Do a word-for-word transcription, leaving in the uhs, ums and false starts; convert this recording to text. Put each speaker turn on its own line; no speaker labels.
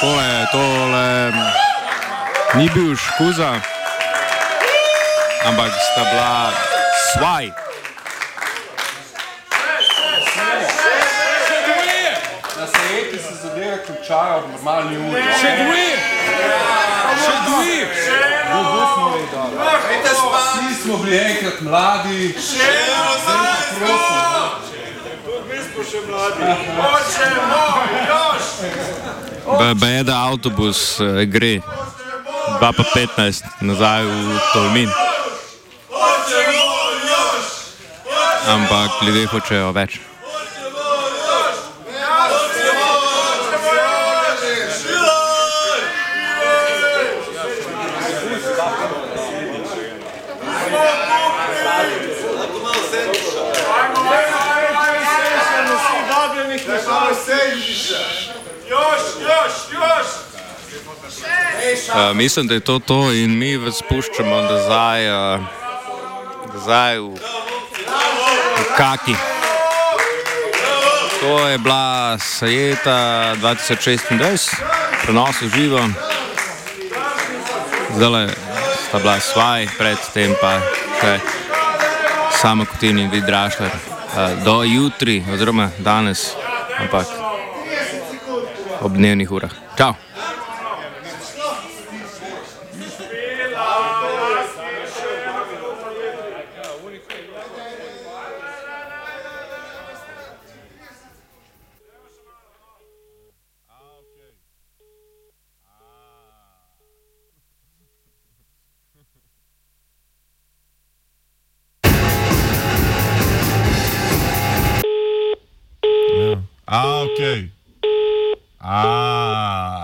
tole, tole ni bil Škuza, ampak sta bila Svaj.
Na sajeti se zadeve končajo v normalni uri.
Še dve! Še dve!
Bogo smo bili dobro. Vsi smo bili enkrat mladi. Še
nazaj! Mi smo še mladi. Oče moj, Jož!
Bejeda avtobus gre dva pa petnajst nazaj v Tolmin. Ampak ljudje hočejo več. Uh, mislim, da je to to in mi vas spuščamo nazaj, uh, nazaj v, v Kaki. To je bila sajeta dva tisoč šestindvajset, prenos v živo. Zdaj sta bila Svaj, predtem pa še Samo Kutin in Vid Drašler. Uh, do jutri, oziroma danes, ampak ob dnevnih urah. Čau!
Ah, okay. Ah.